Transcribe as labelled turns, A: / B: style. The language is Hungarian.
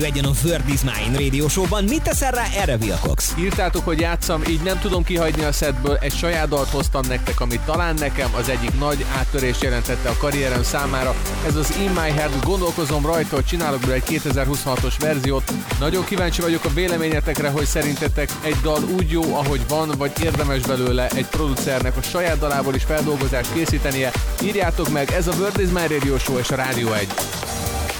A: Egyen a Word is Mine Radio Show-ban. Mit teszel rá erre, Will Cox?
B: Írtátok, hogy játszam, így nem tudom kihagyni a setből. Egy saját dalt hoztam nektek, amit talán nekem az egyik nagy áttörést jelentette a karrierem számára. Ez az In My Head, gondolkozom rajta, hogy csinálok belőle egy 2026-os verziót. Nagyon kíváncsi vagyok a véleményetekre, hogy szerintetek egy dal úgy jó, ahogy van, vagy érdemes belőle egy producernek a saját dalából is feldolgozást készítenie. Írjátok meg, ez a Word is Mine Radio Show és a Rádió 1.